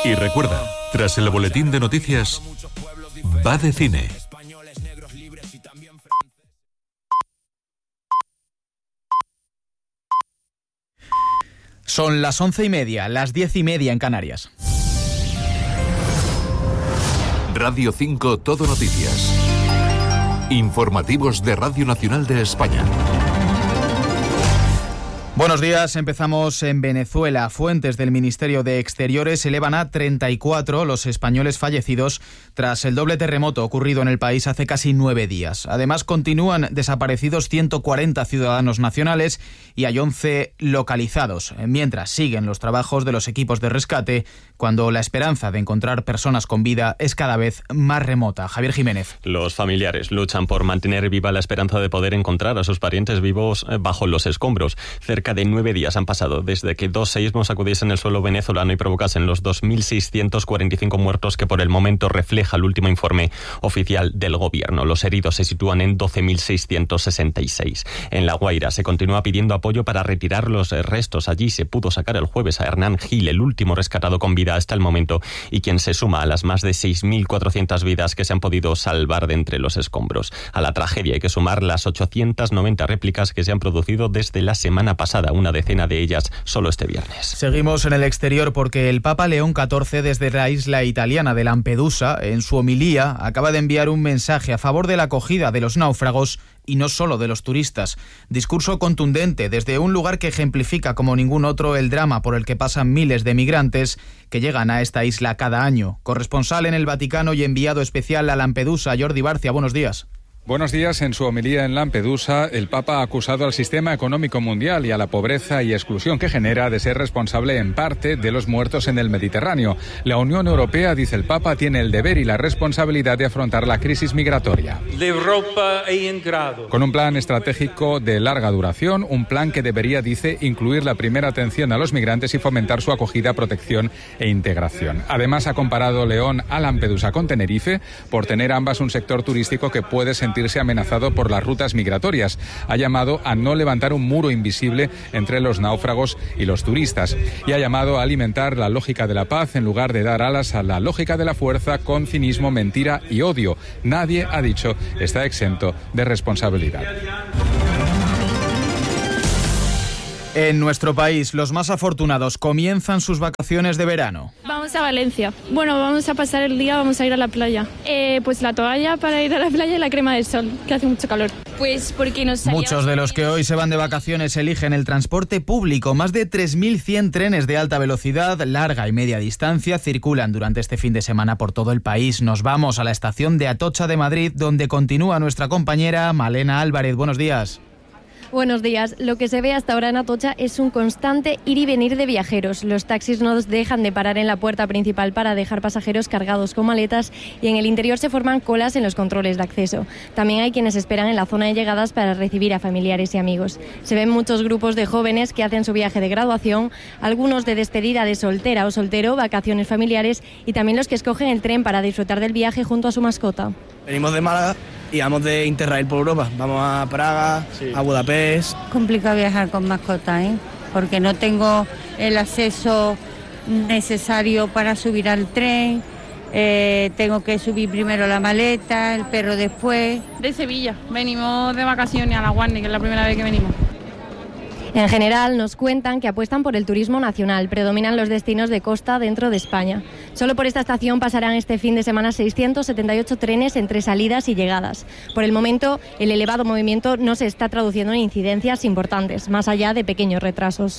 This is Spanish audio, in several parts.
Y recuerda, tras el boletín de noticias, va de cine. Son las 11:30, las 10:30 en Canarias. Radio 5 Todo Noticias. Informativos de Radio Nacional de España. Buenos días, empezamos en Venezuela. Fuentes del Ministerio de Exteriores elevan a 34 los españoles fallecidos tras el doble terremoto ocurrido en el país hace casi 9 días. Además, continúan desaparecidos 140 ciudadanos nacionales y hay 11 localizados, mientras siguen los trabajos de los equipos de rescate cuando la esperanza de encontrar personas con vida es cada vez más remota. Javier Jiménez. Los familiares luchan por mantener viva la esperanza de poder encontrar a sus parientes vivos bajo los escombros. Cerca de 9 días han pasado desde que 2 seísmos sacudiesen el suelo venezolano y provocasen los 2.645 muertos que por el momento refleja el último informe oficial del gobierno. Los heridos se sitúan en 12.666. En La Guaira se continúa pidiendo apoyo para retirar los restos. Allí se pudo sacar el jueves a Hernán Gil, el último rescatado con vida hasta el momento y quien se suma a las más de 6.400 vidas que se han podido salvar de entre los escombros. A la tragedia hay que sumar las 890 réplicas que se han producido desde la semana pasada, una decena de ellas solo este viernes. Seguimos en el exterior porque el Papa León XIV, desde la isla italiana de Lampedusa, en su homilía, acaba de enviar un mensaje a favor de la acogida de los náufragos y no solo de los turistas. Discurso contundente desde un lugar que ejemplifica como ningún otro el drama por el que pasan miles de migrantes que llegan a esta isla cada año. Corresponsal en el Vaticano y enviado especial a Lampedusa, Jordi Barcia, buenos días. Buenos días. En su homilía en Lampedusa, el Papa ha acusado al sistema económico mundial y a la pobreza y exclusión que genera de ser responsable en parte de los muertos en el Mediterráneo. La Unión Europea, dice el Papa, tiene el deber y la responsabilidad de afrontar la crisis migratoria. Con un plan estratégico de larga duración, un plan que debería, dice, incluir la primera atención a los migrantes y fomentar su acogida, protección e integración. Además, ha comparado León a Lampedusa con Tenerife por tener ambas un sector turístico que puede sentirse amenazado por las rutas migratorias. Ha llamado a no levantar un muro invisible entre los náufragos y los turistas y ha llamado a alimentar la lógica de la paz en lugar de dar alas a la lógica de la fuerza con cinismo, mentira y odio. Nadie, ha dicho, está exento de responsabilidad. En nuestro país, los más afortunados comienzan sus vacaciones de verano. Vamos a Valencia. Bueno, vamos a pasar el día, vamos a ir a la playa. Pues la toalla para ir a la playa y la crema del sol, que hace mucho calor. Pues porque nos salíamos... Muchos de los que hoy se van de vacaciones eligen el transporte público. Más de 3.100 trenes de alta velocidad, larga y media distancia circulan durante este fin de semana por todo el país. Nos vamos a la estación de Atocha de Madrid, donde continúa nuestra compañera Malena Álvarez. Buenos días. Buenos días. Lo que se ve hasta ahora en Atocha es un constante ir y venir de viajeros. Los taxis no dejan de parar en la puerta principal para dejar pasajeros cargados con maletas y en el interior se forman colas en los controles de acceso. También hay quienes esperan en la zona de llegadas para recibir a familiares y amigos. Se ven muchos grupos de jóvenes que hacen su viaje de graduación, algunos de despedida de soltera o soltero, vacaciones familiares y también los que escogen el tren para disfrutar del viaje junto a su mascota. Venimos de Málaga y vamos de Interrail por Europa. Vamos a Praga, a Budapest. Complicado viajar con mascota, porque no tengo el acceso necesario para subir al tren. Tengo que subir primero la maleta, el perro después. De Sevilla. Venimos de vacaciones a La Guardia, que es la primera vez que venimos. En general, nos cuentan que apuestan por el turismo nacional. Predominan los destinos de costa dentro de España. Solo por esta estación pasarán este fin de semana 678 trenes entre salidas y llegadas. Por el momento, el elevado movimiento no se está traduciendo en incidencias importantes, más allá de pequeños retrasos.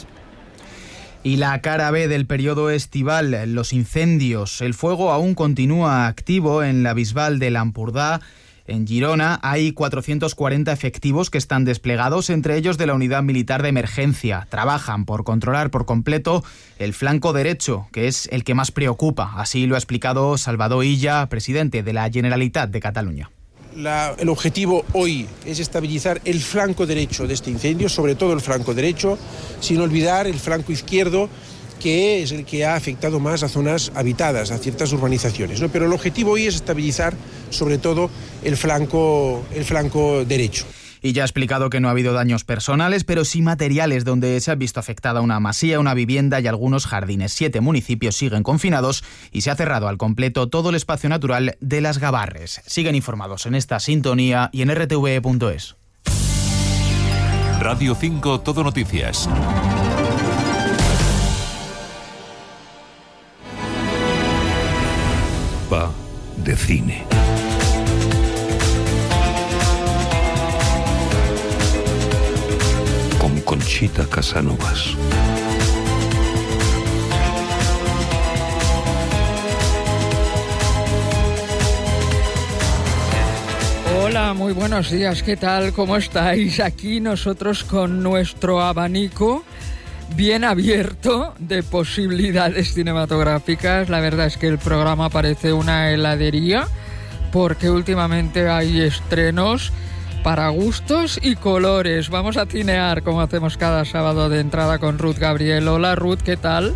Y la cara B del periodo estival, los incendios. El fuego aún continúa activo en la Bisbal de Lampurdá. En Girona hay 440 efectivos que están desplegados, entre ellos de la Unidad Militar de Emergencia. Trabajan por controlar por completo el flanco derecho, que es el que más preocupa. Así lo ha explicado Salvador Illa, presidente de la Generalitat de Cataluña. El objetivo hoy es estabilizar el flanco derecho de este incendio, sobre todo el flanco derecho, sin olvidar el flanco izquierdo, que es el que ha afectado más a zonas habitadas, a ciertas urbanizaciones, ¿no? Pero el objetivo hoy es estabilizar sobre todo el flanco derecho. y ya ha explicado que no ha habido daños personales, pero sí materiales donde se ha visto afectada una masía, una vivienda y algunos jardines. 7 municipios siguen confinados y se ha cerrado al completo todo el espacio natural de Las Gavarres. Siguen informados en esta sintonía y en rtve.es. Radio 5 Todo Noticias. Va de cine. Con Conchita Casanovas. Hola, muy buenos días, ¿qué tal? ¿Cómo estáis? Aquí nosotros con nuestro abanico bien abierto de posibilidades cinematográficas. La verdad es que el programa parece una heladería porque últimamente hay estrenos para gustos y colores. Vamos a cinear como hacemos cada sábado de entrada con Ruth Gabriel. Hola Ruth, ¿qué tal?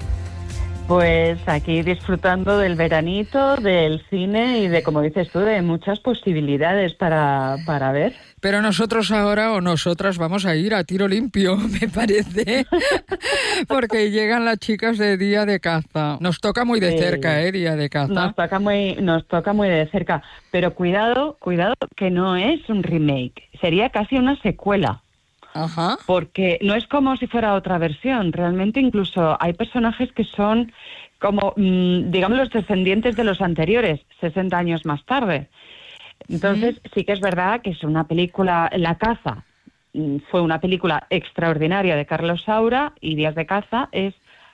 Pues aquí disfrutando del veranito, del cine y de, como dices tú, de muchas posibilidades para ver. Pero nosotros ahora o nosotras vamos a ir a tiro limpio, me parece, porque llegan las chicas de Día de Caza. Nos toca muy de cerca, Día de Caza. Nos toca muy de cerca, pero cuidado que no es un remake, sería casi una secuela. Ajá. Porque no es como si fuera otra versión. Realmente incluso hay personajes que son como, digamos, los descendientes de los anteriores, 60 años más tarde. Entonces sí que es verdad que es una película, La Caza fue una película extraordinaria de Carlos Saura y Días de Caza es,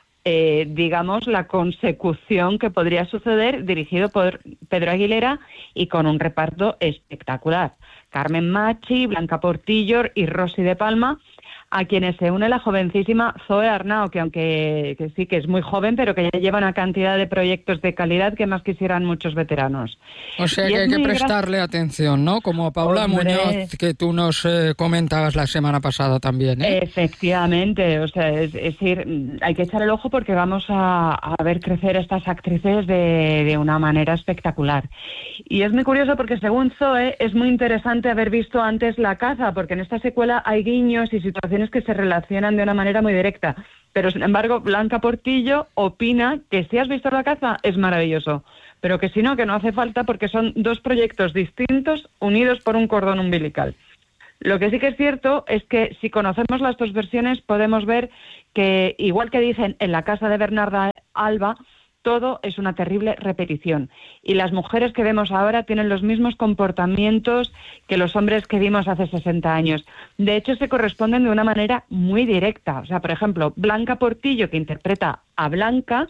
digamos, la consecución que podría suceder, dirigido por Pedro Aguilera y con un reparto espectacular. Carmen Machi, Blanca Portillo y Rosy de Palma, a quienes se une la jovencísima Zoe Arnau, que sí que es muy joven, pero que ya lleva una cantidad de proyectos de calidad que más quisieran muchos veteranos. O sea que hay que prestarle atención, ¿no? Como a Paula Muñoz, que tú nos comentabas la semana pasada también, ¿eh? Efectivamente, o sea, es decir, hay que echar el ojo porque vamos a ver crecer a estas actrices de una manera espectacular. Y es muy curioso porque, según Zoe, es muy interesante haber visto antes La Caza, porque en esta secuela hay guiños y situaciones que se relacionan de una manera muy directa. Pero, sin embargo, Blanca Portillo opina que si has visto La Caza es maravilloso, pero que si no, que no hace falta porque son dos proyectos distintos unidos por un cordón umbilical. Lo que sí que es cierto es que si conocemos las dos versiones podemos ver que, igual que dicen en La casa de Bernarda Alba, todo es una terrible repetición. Y las mujeres que vemos ahora tienen los mismos comportamientos que los hombres que vimos hace 60 años. De hecho, se corresponden de una manera muy directa. O sea, por ejemplo, Blanca Portillo, que interpreta a Blanca,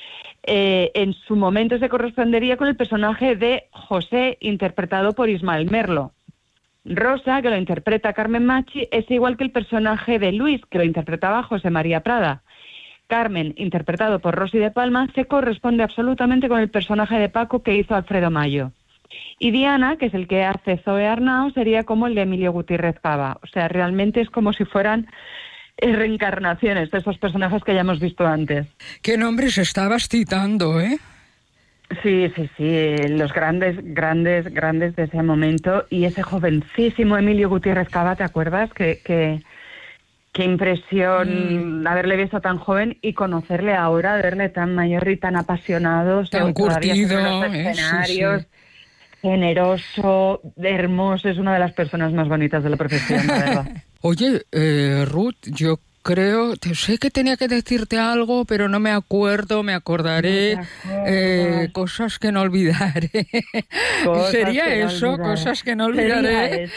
en su momento se correspondería con el personaje de José, interpretado por Ismael Merlo. Rosa, que lo interpreta Carmen Machi, es igual que el personaje de Luis, que lo interpretaba José María Prada. Carmen, interpretado por Rosy de Palma, se corresponde absolutamente con el personaje de Paco que hizo Alfredo Mayo. Y Diana, que es el que hace Zoe Arnau, sería como el de Emilio Gutiérrez Cava. O sea, realmente es como si fueran reencarnaciones de esos personajes que ya hemos visto antes. ¿Qué nombres estabas citando, eh? Sí, los grandes de ese momento. Y ese jovencísimo Emilio Gutiérrez Cava, ¿te acuerdas? Qué impresión haberle visto tan joven y conocerle ahora, verle tan mayor y tan apasionado, tan curtido, en los escenarios, generoso, hermoso, es una de las personas más bonitas de la profesión, la verdad. Oye, Ruth, yo creo, sé que tenía que decirte algo, pero no me acuerdo, me acordaré, cosas que no olvidaré. ¿Sería eso? Cosas que no olvidaré.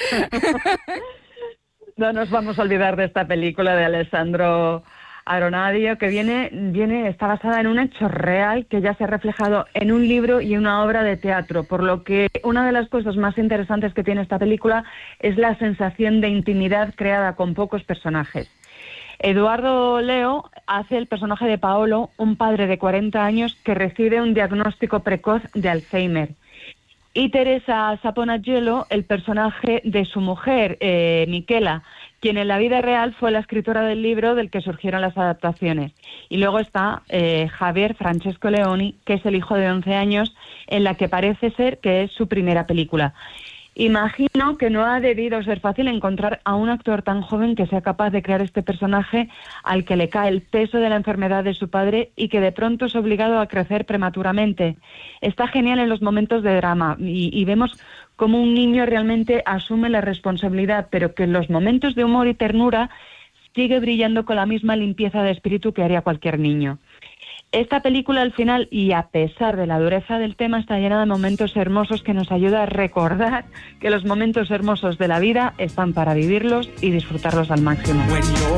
No nos vamos a olvidar de esta película de Alessandro Aronadio, que está basada en un hecho real que ya se ha reflejado en un libro y en una obra de teatro, por lo que una de las cosas más interesantes que tiene esta película es la sensación de intimidad creada con pocos personajes. Eduardo Leo hace el personaje de Paolo, un padre de 40 años que recibe un diagnóstico precoz de Alzheimer. Y Teresa Saponagelo, el personaje de su mujer, Michela, quien en la vida real fue la escritora del libro del que surgieron las adaptaciones. Y luego está Javier Francesco Leoni, que es el hijo de 11 años, en la que parece ser que es su primera película. Imagino que no ha debido ser fácil encontrar a un actor tan joven que sea capaz de crear este personaje al que le cae el peso de la enfermedad de su padre y que de pronto es obligado a crecer prematuramente. Está genial en los momentos de drama y vemos cómo un niño realmente asume la responsabilidad, pero que en los momentos de humor y ternura sigue brillando con la misma limpieza de espíritu que haría cualquier niño. Esta película al final, y a pesar de la dureza del tema, está llena de momentos hermosos que nos ayuda a recordar que los momentos hermosos de la vida están para vivirlos y disfrutarlos al máximo.